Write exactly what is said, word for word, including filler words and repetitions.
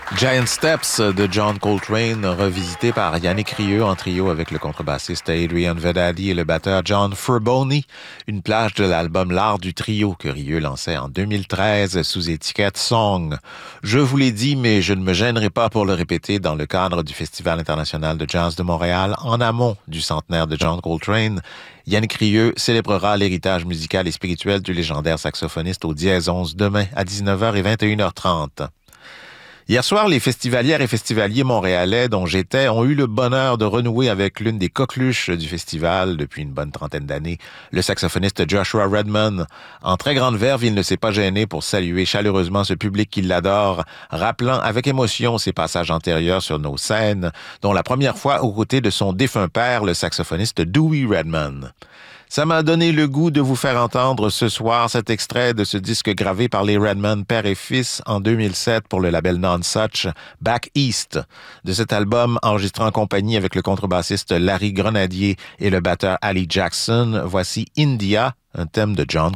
Giant Steps de John Coltrane, revisité par Yannick Rieu en trio avec le contrebassiste Adrian Vedadi et le batteur John Furboni, une plage de l'album L'Art du Trio que Rieu lançait en deux mille treize sous étiquette Song. Je vous l'ai dit, mais je ne me gênerai pas pour le répéter dans le cadre du Festival international de jazz de Montréal, en amont du centenaire de John Coltrane. Yannick Rieu célébrera l'héritage musical et spirituel du légendaire saxophoniste au Dièse onze demain à dix-neuf heures et vingt et une heures trente. Hier soir, les festivalières et festivaliers montréalais dont j'étais ont eu le bonheur de renouer avec l'une des coqueluches du festival depuis une bonne trentaine d'années, le saxophoniste Joshua Redman. En très grande verve, il ne s'est pas gêné pour saluer chaleureusement ce public qui l'adore, rappelant avec émotion ses passages antérieurs sur nos scènes, dont la première fois aux côtés de son défunt père, le saxophoniste Dewey Redman. Ça m'a donné le goût de vous faire entendre ce soir cet extrait de ce disque gravé par les Redman père et fils en deux mille sept pour le label Nonsuch, Back East. De cet album, enregistré en compagnie avec le contrebassiste Larry Grenadier et le batteur Ali Jackson, voici India, un thème de John